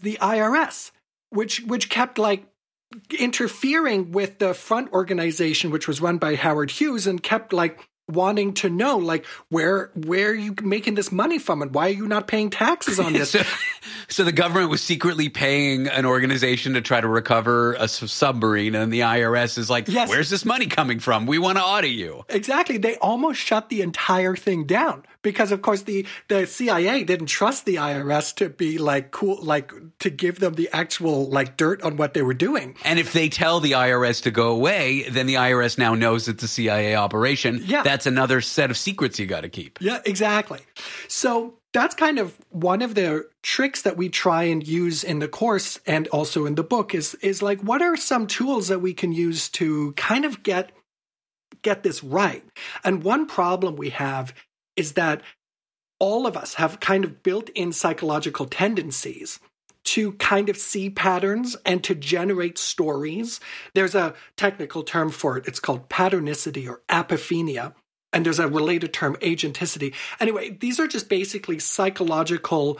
the IRS, which kept like interfering with the front organization, which was run by Howard Hughes, and kept like wanting to know, like, where are you making this money from, and why are you not paying taxes on this? So the government was secretly paying an organization to try to recover a submarine, and the IRS is like, yes, where's this money coming from? We want to audit you. Exactly. They almost shut the entire thing down because, of course, the CIA didn't trust the IRS to be like cool, like to give them the actual like dirt on what they were doing. And if they tell the IRS to go away, then the IRS now knows it's a CIA operation. Yeah. That's another set of secrets you got to keep. Yeah, exactly. So that's kind of one of the tricks that we try and use in the course and also in the book is like, what are some tools that we can use to kind of get this right? And one problem we have is that all of us have kind of built-in psychological tendencies to kind of see patterns and to generate stories. There's a technical term for it. It's called patternicity or apophenia. And there's a related term, agenticity. Anyway, these are just basically psychological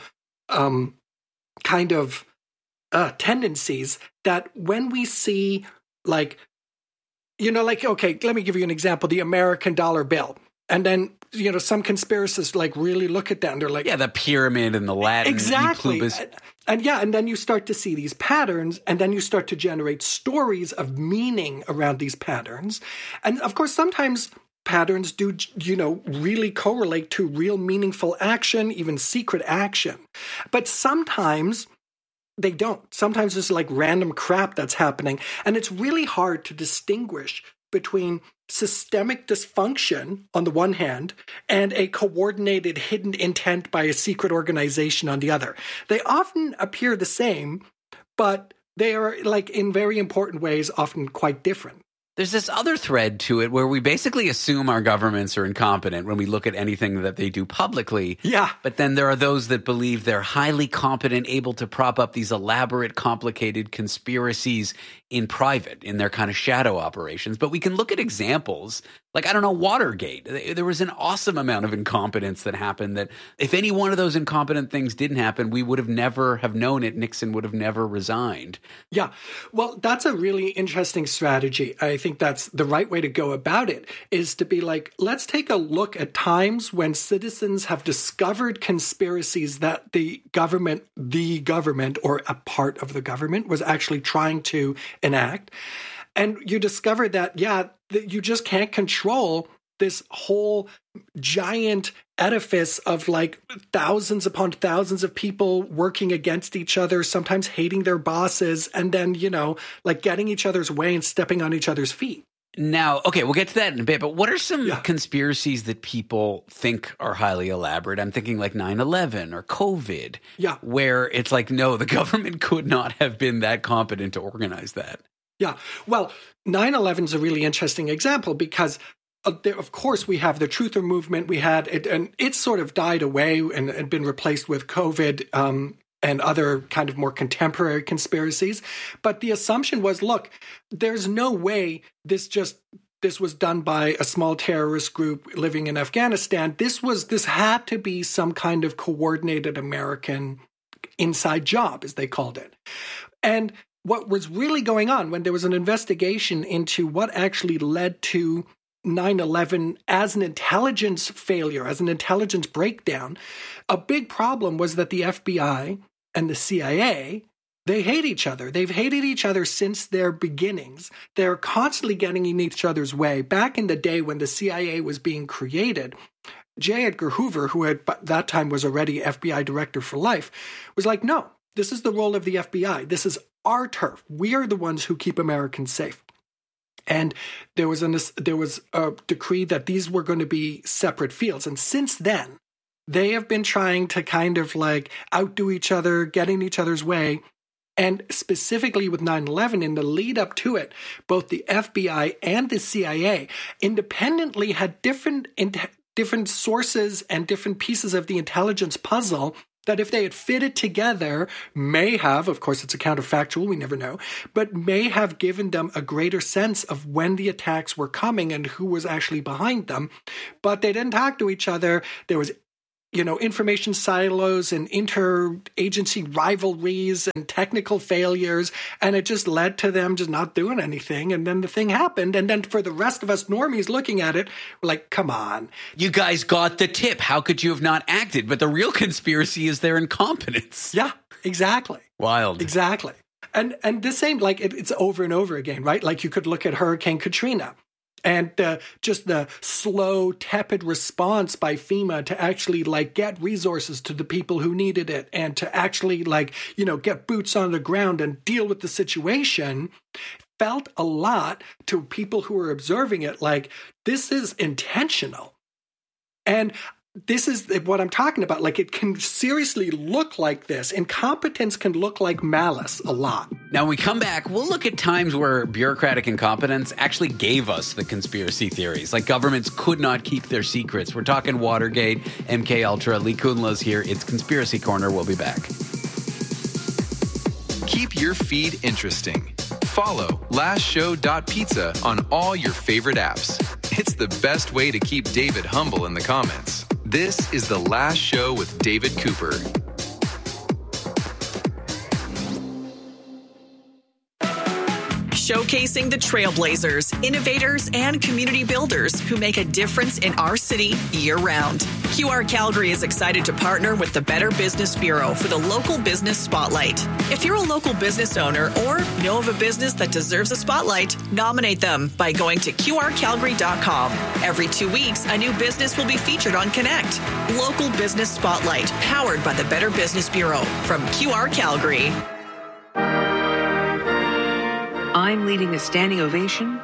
kind of tendencies that when we see, like, you know, like, okay, let me give you an example, the American dollar bill. And then, you know, some conspiracists like really look at that and they're like, yeah, the pyramid and the Latin. Exactly. And then you start to see these patterns, and then you start to generate stories of meaning around these patterns. And of course, sometimes patterns do, you know, really correlate to real meaningful action, even secret action. But sometimes they don't. Sometimes it's like random crap that's happening. And it's really hard to distinguish between systemic dysfunction on the one hand and a coordinated hidden intent by a secret organization on the other. They often appear the same, but they are, like, in very important ways, often quite different. There's this other thread to it where we basically assume our governments are incompetent when we look at anything that they do publicly. Yeah. But then there are those that believe they're highly competent, able to prop up these elaborate, complicated conspiracies in private, in their kind of shadow operations. But we can look at examples like, I don't know, Watergate. There was an awesome amount of incompetence that happened that if any one of those incompetent things didn't happen, we would have never have known it. Nixon would have never resigned. Yeah. Well, that's a really interesting strategy. I think that's the right way to go about it, is to be like, let's take a look at times when citizens have discovered conspiracies that the government or a part of the government was actually trying to enact. And you discover that, yeah, you just can't control this whole giant edifice of like thousands upon thousands of people working against each other, sometimes hating their bosses, and then, you know, like getting each other's way and stepping on each other's feet. Now, okay, we'll get to that in a bit, but what are some conspiracies that people think are highly elaborate? I'm thinking like 9/11 or COVID, where it's like, no, the government could not have been that competent to organize that. Yeah, well, 9/11 is a really interesting example because of course, we have the Truther movement. We had it, and it sort of died away and had been replaced with COVID and other kind of more contemporary conspiracies. But the assumption was, look, there's no way this was done by a small terrorist group living in Afghanistan. This had to be some kind of coordinated American inside job, as they called it. And what was really going on when there was an investigation into what actually led to 9/11 as an intelligence failure, as an intelligence breakdown, a big problem was that the FBI and the CIA, they hate each other. They've hated each other since their beginnings. They're constantly getting in each other's way. Back in the day when the CIA was being created, J. Edgar Hoover, who at that time was already FBI director for life, was like, no, this is the role of the FBI. This is our turf. We are the ones who keep Americans safe. And there was a decree that these were going to be separate fields. And since then, they have been trying to kind of like outdo each other, get in each other's way. And specifically with 9/11, in the lead up to it, both the FBI and the CIA independently had different sources and different pieces of the intelligence puzzle that if they had fitted together may have, of course it's a counterfactual, we never know, but may have given them a greater sense of when the attacks were coming and who was actually behind them. But they didn't talk to each other. There was information silos and interagency rivalries and technical failures. And it just led to them just not doing anything. And then the thing happened. And then for the rest of us normies looking at it, we're like, come on. You guys got the tip. How could you have not acted? But the real conspiracy is their incompetence. Yeah, exactly. Wild. Exactly. And the same, like it's over and over again, right? Like you could look at Hurricane Katrina. And just the slow, tepid response by FEMA to actually get resources to the people who needed it and to actually get boots on the ground and deal with the situation felt a lot to people who were observing it like this is intentional. And this is what I'm talking about. Like, it can seriously look like this. Incompetence can look like malice a lot. Now, when we come back, we'll look at times where bureaucratic incompetence actually gave us the conspiracy theories. Like, governments could not keep their secrets. We're talking Watergate, MKUltra. Lee Kunla's here. It's Conspiracy Corner. We'll be back. Keep your feed interesting. Follow lastshow.pizza on all your favorite apps. It's the best way to keep David humble in the comments. This is The Last Show with David Cooper. Showcasing the trailblazers, innovators, and community builders who make a difference in our city year-round. QR Calgary is excited to partner with the Better Business Bureau for the Local Business Spotlight. If you're a local business owner or know of a business that deserves a spotlight, nominate them by going to QRCalgary.com. Every 2 weeks, a new business will be featured on Connect. Local Business Spotlight, powered by the Better Business Bureau from QR Calgary. I'm leading a standing ovation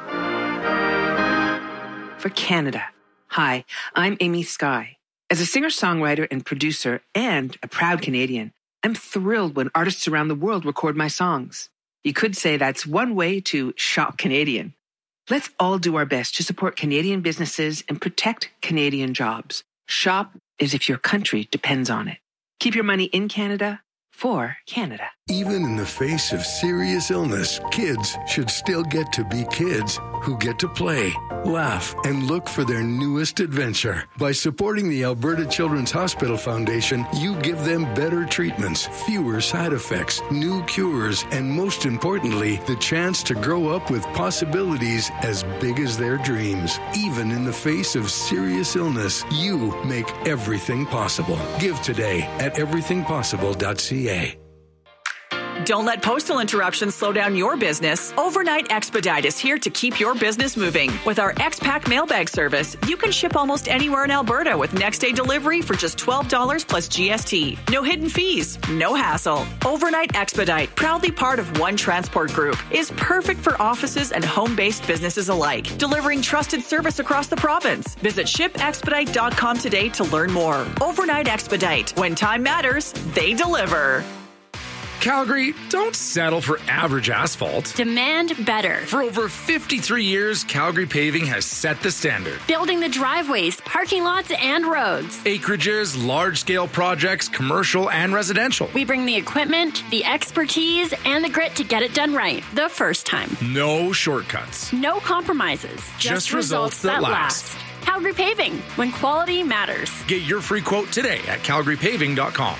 for Canada. Hi, I'm Amy Skye. As a singer-songwriter and producer and a proud Canadian, I'm thrilled when artists around the world record my songs. You could say that's one way to shop Canadian. Let's all do our best to support Canadian businesses and protect Canadian jobs. Shop as if your country depends on it. Keep your money in Canada for Canada. Even in the face of serious illness, kids should still get to be kids who get to play, laugh, and look for their newest adventure. By supporting the Alberta Children's Hospital Foundation, you give them better treatments, fewer side effects, new cures, and most importantly, the chance to grow up with possibilities as big as their dreams. Even in the face of serious illness, you make everything possible. Give today at everythingpossible.ca. Don't let postal interruptions slow down your business. Overnight Expedite is here to keep your business moving. With our X-Pack mailbag service, you can ship almost anywhere in Alberta with next-day delivery for just $12 plus GST. No hidden fees, no hassle. Overnight Expedite, proudly part of One Transport Group, is perfect for offices and home-based businesses alike, delivering trusted service across the province. Visit shipexpedite.com today to learn more. Overnight Expedite. When time matters, they deliver. Calgary, don't settle for average asphalt. Demand better. For over 53 years, Calgary Paving has set the standard. Building the driveways, parking lots, and roads. Acreages, large-scale projects, commercial and residential. We bring the equipment, the expertise, and the grit to get it done right the first time. No shortcuts. No compromises. Just results that last. Calgary Paving, when quality matters. Get your free quote today at calgarypaving.com.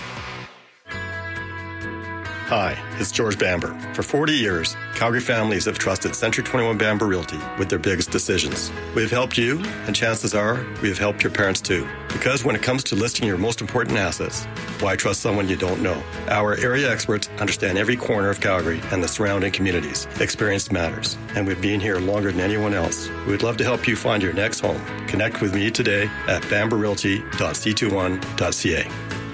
Hi, it's George Bamber. For 40 years, Calgary families have trusted Century 21 Bamber Realty with their biggest decisions. We have helped you, and chances are we have helped your parents too. Because when it comes to listing your most important assets, why trust someone you don't know? Our area experts understand every corner of Calgary and the surrounding communities. Experience matters, and we've been here longer than anyone else. We would love to help you find your next home. Connect with me today at bamberrealty.c21.ca.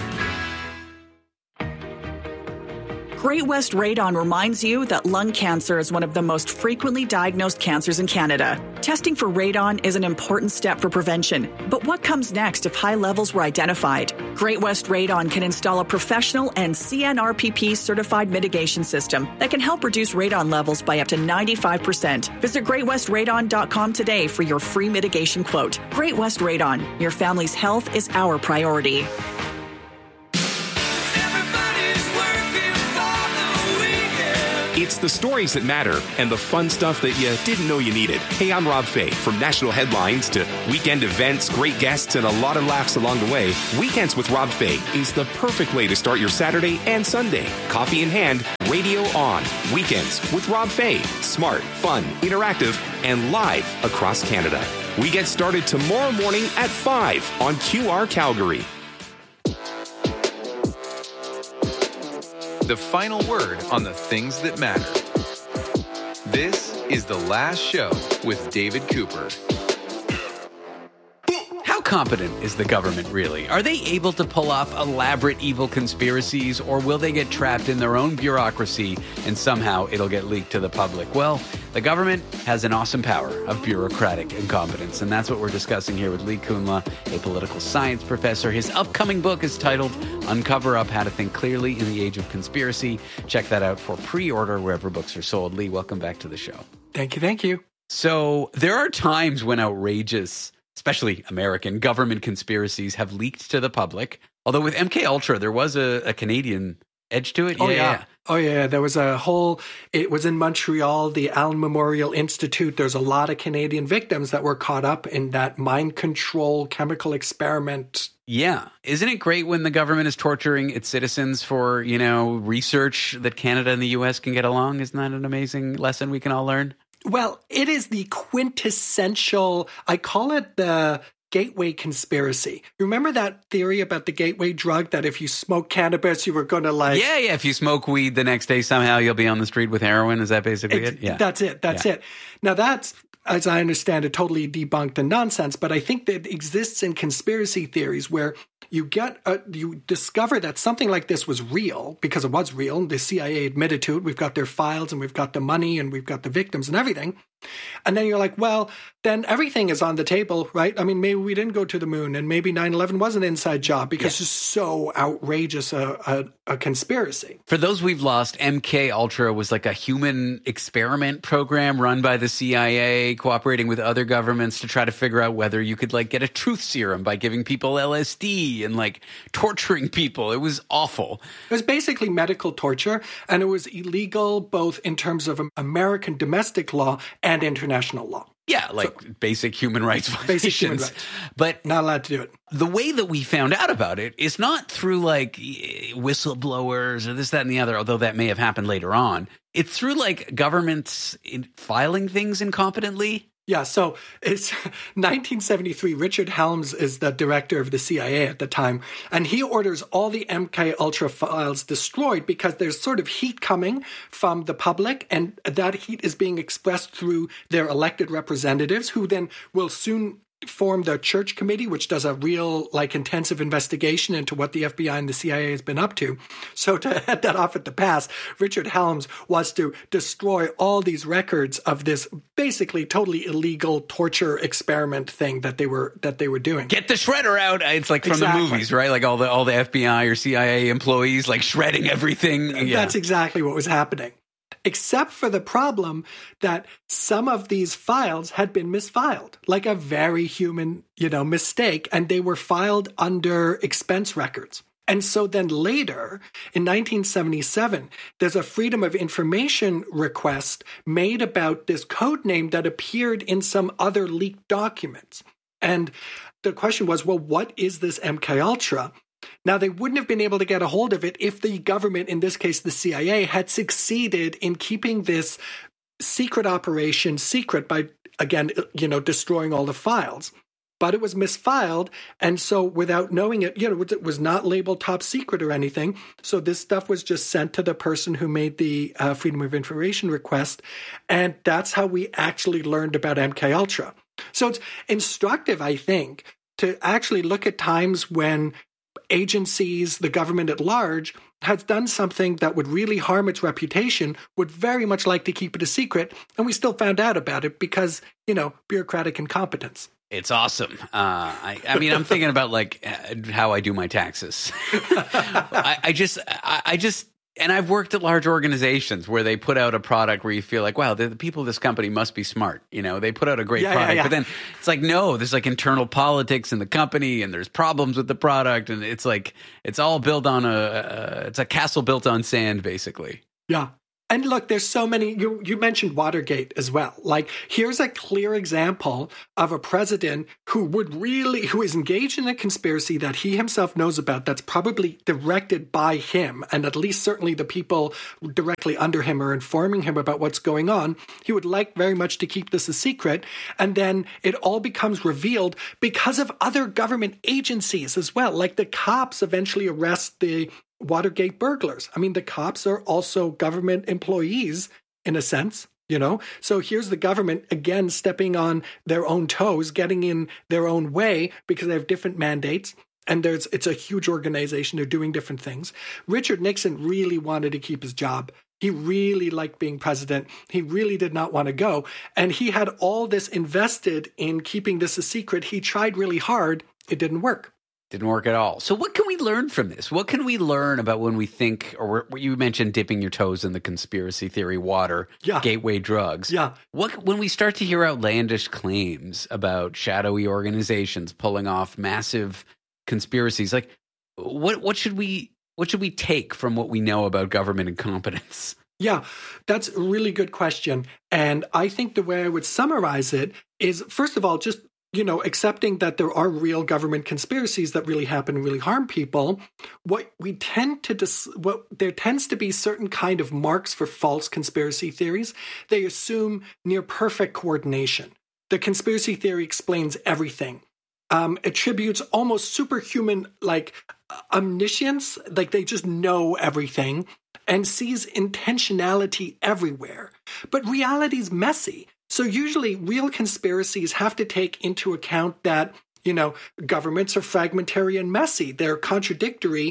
Great West Radon reminds you that lung cancer is one of the most frequently diagnosed cancers in Canada. Testing for radon is an important step for prevention. But what comes next if high levels were identified? Great West Radon can install a professional and CNRPP certified mitigation system that can help reduce radon levels by up to 95%. Visit GreatWestRadon.com today for your free mitigation quote. Great West Radon, your family's health is our priority. It's the stories that matter and the fun stuff that you didn't know you needed. Hey, I'm Rob Fay. From national headlines to weekend events, great guests, and a lot of laughs along the way, Weekends with Rob Fay is the perfect way to start your Saturday and Sunday. Coffee in hand, radio on. Weekends with Rob Fay. Smart, fun, interactive, and live across Canada. We get started tomorrow morning at 5 on QR Calgary. The final word on the things that matter. This is The Last Show with David Cooper. How competent is the government really? Are they able to pull off elaborate evil conspiracies, or will they get trapped in their own bureaucracy and somehow it'll get leaked to the public? Well, the government has an awesome power of bureaucratic incompetence, and that's what we're discussing here with Lee Kunla, a political science professor. His upcoming book is titled Uncover Up: How to Think Clearly in the Age of Conspiracy. Check that out for pre-order wherever books are sold. Lee, welcome back to the show. Thank you. So there are times when outrageous, especially American, government conspiracies have leaked to the public. Although with MKUltra, there was a Canadian edge to it. Oh, yeah. There was it was in Montreal, the Allen Memorial Institute. There's a lot of Canadian victims that were caught up in that mind control chemical experiment. Yeah. Isn't it great when the government is torturing its citizens for, research that Canada and the U.S. can get along? Isn't that an amazing lesson we can all learn? Well, it is the quintessential, I call it the gateway conspiracy. Remember that theory about the gateway drug, that if you smoke cannabis, you were going to Yeah, if you smoke weed the next day, somehow you'll be on the street with heroin. Is that basically it? Yeah. That's it. Now that's, as I understand it, totally debunked and nonsense, but I think that exists in conspiracy theories where you discover that something like this was real, because it was real. The CIA admitted to it. We've got their files and we've got the money and we've got the victims and everything. And then you're like, well, then everything is on the table, right? I mean, maybe we didn't go to the moon, and maybe 9/11 was an inside job because it's so outrageous a conspiracy. For those we've lost, MKUltra was like a human experiment program run by the CIA, cooperating with other governments to try to figure out whether you could get a truth serum by giving people LSD and torturing people. It was awful. It was basically medical torture, and it was illegal both in terms of American domestic law and international law. Yeah, basic human rights violations. Basic human rights. But not allowed to do it. The way that we found out about it is not through whistleblowers or this, that, and the other, although that may have happened later on. It's through governments filing things incompetently. Yeah, so it's 1973. Richard Helms is the director of the CIA at the time, and he orders all the MKUltra files destroyed because there's sort of heat coming from the public, and that heat is being expressed through their elected representatives, who then will soon formed the Church Committee, which does a real intensive investigation into what the FBI and the CIA has been up to. So to head that off at the pass, Richard Helms was to destroy all these records of this basically totally illegal torture experiment thing that they were doing. Get the shredder out. It's from the movies, right? All the FBI or CIA employees shredding everything. Yeah. That's exactly what was happening. Except for the problem that some of these files had been misfiled, a very human, mistake, and they were filed under expense records. And so then later, in 1977, there's a Freedom of Information request made about this code name that appeared in some other leaked documents. And the question was, well, what is this MKUltra? Now, they wouldn't have been able to get a hold of it if the government, in this case the CIA, had succeeded in keeping this secret operation secret by, again, destroying all the files. But it was misfiled, and so without knowing it, it was not labeled top secret or anything. So this stuff was just sent to the person who made the Freedom of Information request, and that's how we actually learned about MKUltra. So it's instructive, I think, to actually look at times when agencies, the government at large, has done something that would really harm its reputation, would very much like to keep it a secret, and we still found out about it because, bureaucratic incompetence. It's awesome. I mean, I'm thinking about how I do my taxes. I just, and I've worked at large organizations where they put out a product where you feel wow, the people of this company must be smart. They put out a great product, but then it's no, there's internal politics in the company, and there's problems with the product, and it's all built on it's a castle built on sand, basically. Yeah. And look, there's so many, you mentioned Watergate as well. Like, here's a clear example of a president who is engaged in a conspiracy that he himself knows about, that's probably directed by him, and at least certainly the people directly under him are informing him about what's going on. He would like very much to keep this a secret. And then it all becomes revealed because of other government agencies as well. Like, the cops eventually arrest the Watergate burglars. I mean, the cops are also government employees in a sense, you know? So here's the government, again, stepping on their own toes, getting in their own way because they have different mandates. And it's a huge organization. They're doing different things. Richard Nixon really wanted to keep his job. He really liked being president. He really did not want to go. And he had all this invested in keeping this a secret. He tried really hard. It didn't work. Didn't work at all. So what can we learn from this? What can we learn about when we think, or what you mentioned, dipping your toes in the conspiracy theory water, gateway drugs. Yeah. When we start to hear outlandish claims about shadowy organizations pulling off massive conspiracies, like what should we take from what we know about government incompetence? Yeah, that's a really good question. And I think the way I would summarize it is, first of all, just accepting that there are real government conspiracies that really happen and really harm people. There tends to be certain kind of marks for false conspiracy theories. They assume near perfect coordination. The conspiracy theory explains everything. Attributes almost superhuman, like omniscience, like they just know everything, and sees intentionality everywhere. But reality's messy. So usually real conspiracies have to take into account that, governments are fragmentary and messy. They're contradictory.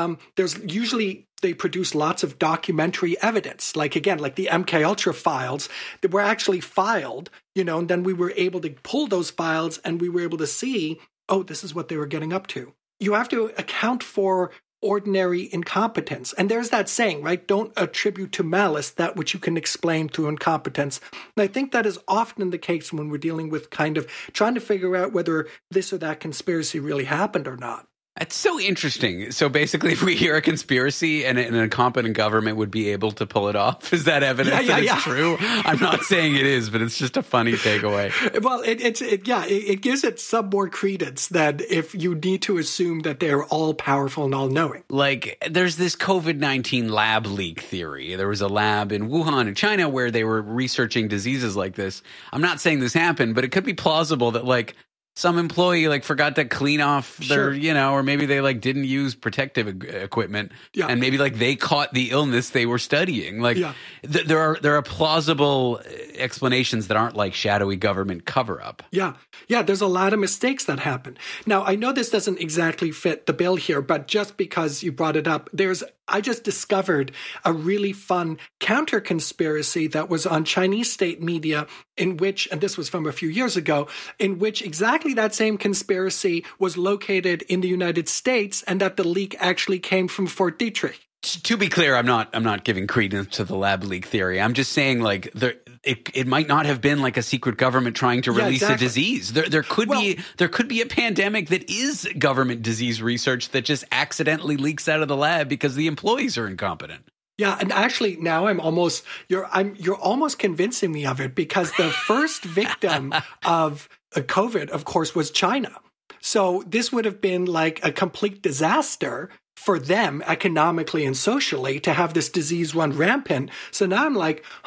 They produce lots of documentary evidence. Like the MKUltra files that were actually filed, and then we were able to pull those files and we were able to see, oh, this is what they were getting up to. You have to account for ordinary incompetence. And there's that saying, right? Don't attribute to malice that which you can explain through incompetence. And I think that is often the case when we're dealing with kind of trying to figure out whether this or that conspiracy really happened or not. That's so interesting. So basically, if we hear a conspiracy and an incompetent government would be able to pull it off, is that evidence that it's true? I'm not saying it is, but it's just a funny takeaway. Well, it gives it some more credence than if you need to assume that they're all powerful and all knowing. Like, there's this COVID-19 lab leak theory. There was a lab in Wuhan in China where they were researching diseases like this. I'm not saying this happened, but it could be plausible that some employee forgot to clean off their, or maybe they didn't use protective equipment, and maybe they caught the illness they were studying. There are plausible explanations that aren't shadowy government cover up. Yeah, there's a lot of mistakes that happen. Now, I know this doesn't exactly fit the bill here, but just because you brought it up, I just discovered a really fun counter conspiracy that was on Chinese state media in which, and this was from a few years ago, in which exactly that same conspiracy was located in the United States and that the leak actually came from Fort Detrick. To be clear, I'm not giving credence to the lab leak theory. I'm just saying it might not have been a secret government trying to release a disease. There could be a pandemic that is government disease research that just accidentally leaks out of the lab because the employees are incompetent. Yeah, and actually now you're almost convincing me of it, because the first victim of COVID, of course, was China. So this would have been a complete disaster for them economically and socially to have this disease run rampant. So now I'm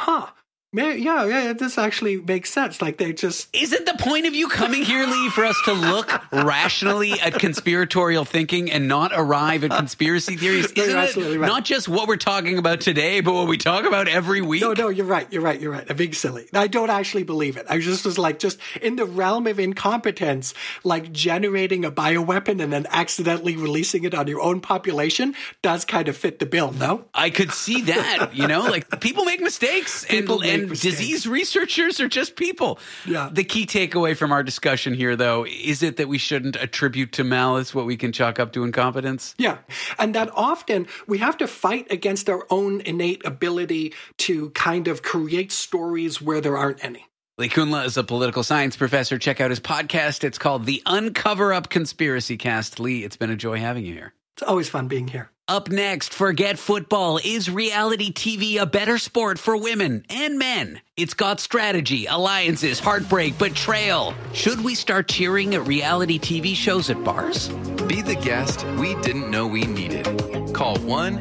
this actually makes sense. They just... Isn't the point of you coming here, Lee, for us to look rationally at conspiratorial thinking and not arrive at conspiracy theories? Isn't it right? Not just what we're talking about today, but what we talk about every week? No, you're right. I'm being silly. I don't actually believe it. I just was just in the realm of incompetence, generating a bioweapon and then accidentally releasing it on your own population does kind of fit the bill, no? I could see that, people make mistakes. And disease researchers are just people. Yeah. The key takeaway from our discussion here, though, is it that we shouldn't attribute to malice what we can chalk up to incompetence? Yeah. And that often we have to fight against our own innate ability to kind of create stories where there aren't any. Lee Kunla is a political science professor. Check out his podcast. It's called The Uncover Up Conspiracy Cast. Lee, it's been a joy having you here. It's always fun being here. Up next, Forget Football. Is reality TV a better sport for women and men? It's got strategy, alliances, heartbreak, betrayal. Should we start cheering at reality TV shows at bars? Be the guest we didn't know we needed. Call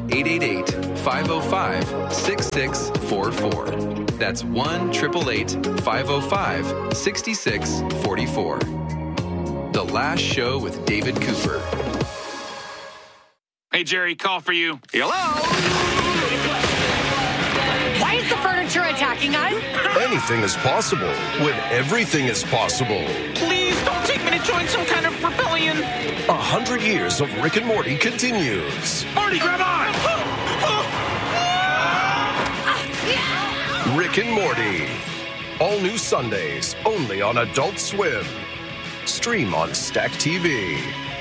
1-888-505-6644. That's 1-888-505-6644. The Last Show with David Cooper. Hey, Jerry, call for you. Hello? Why is the furniture attacking us? Anything is possible when everything is possible. Please don't take me to join some kind of rebellion. 100 years of Rick and Morty continues. Morty, grab on! Rick and Morty. All new Sundays, only on Adult Swim. Stream on Stack TV.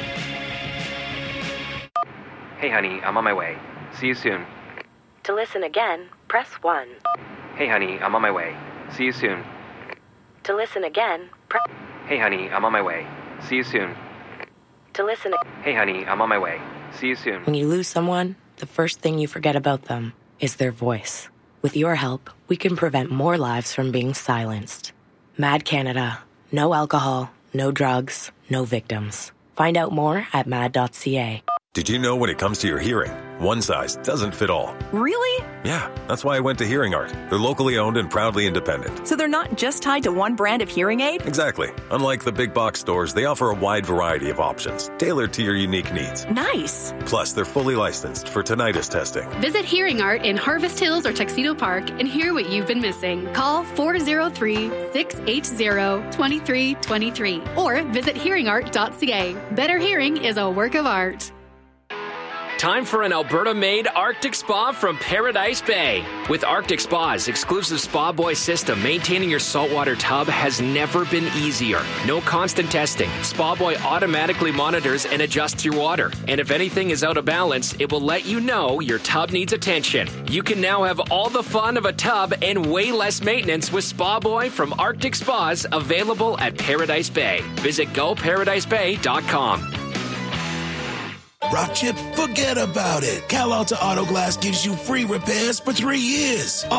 Hey, honey, I'm on my way. See you soon. To listen again, press 1. Hey, honey, I'm on my way. See you soon. To listen again, press... Hey, honey, I'm on my way. See you soon. To listen... Hey, honey, I'm on my way. See you soon. When you lose someone, the first thing you forget about them is their voice. With your help, we can prevent more lives from being silenced. MAD Canada. No alcohol, no drugs, no victims. Find out more at mad.ca. Did you know when it comes to your hearing, one size doesn't fit all? Really? Yeah, that's why I went to Hearing Art. They're locally owned and proudly independent. So they're not just tied to one brand of hearing aid? Exactly. Unlike the big box stores, they offer a wide variety of options, tailored to your unique needs. Nice. Plus, they're fully licensed for tinnitus testing. Visit Hearing Art in Harvest Hills or Tuxedo Park and hear what you've been missing. Call 403-680-2323 or visit hearingart.ca. Better hearing is a work of art. Time for an Alberta-made Arctic Spa from Paradise Bay. With Arctic Spa's exclusive Spa Boy system, maintaining your saltwater tub has never been easier. No constant testing. Spa Boy automatically monitors and adjusts your water. And if anything is out of balance, it will let you know your tub needs attention. You can now have all the fun of a tub and way less maintenance with Spa Boy from Arctic Spas, available at Paradise Bay. Visit GoParadiseBay.com. Rock Chip, forget about it. Cal Alta Auto Glass gives you free repairs for 3 years.